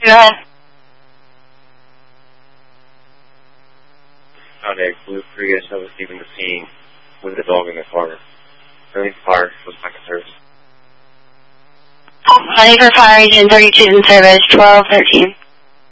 Go ahead. Found a blue Prius that was leaving the scene with a dog in the car. Running fire was back in service. Ready for fire, agent 32 in service, 1213.